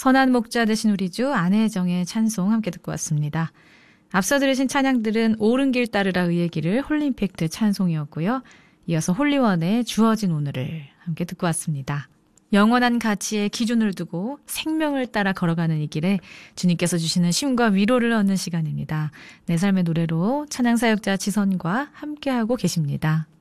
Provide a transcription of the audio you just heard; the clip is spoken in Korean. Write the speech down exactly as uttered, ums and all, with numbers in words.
선한 목자 되신 우리 주 안혜정의 찬송 함께 듣고 왔습니다. 앞서 들으신 찬양들은 옳은 길 따르라 의의 길을 홀리임팩트 찬송이었고요. 이어서 홀리원의 주어진 오늘을 함께 듣고 왔습니다. 영원한 가치의 기준을 두고 생명을 따라 걸어가는 이 길에 주님께서 주시는 쉼과 위로를 얻는 시간입니다. 내 삶의 노래로 찬양사역자 지선과 함께하고 계십니다.